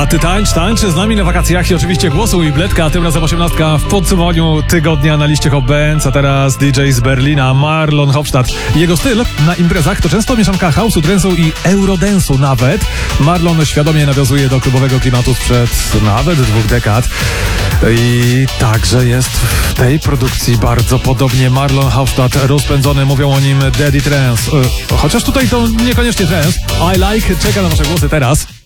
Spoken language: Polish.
A ty tańcz z nami na wakacjach i oczywiście głosuj Bledka, tym razem 18 w podsumowaniu tygodnia na liście Hot Bands, a teraz DJ z Berlina, Marlon Hofstadt. Jego styl na imprezach to często mieszanka house'u, trance'u i eurodance'u nawet. Marlon świadomie nawiązuje do klubowego klimatu sprzed nawet 2 dekad. I także jest w tej produkcji bardzo podobnie Marlon Hofstadt rozpędzony, mówią o nim Daddy Trance. Chociaż tutaj to niekoniecznie trance. I Like czeka na wasze głosy teraz.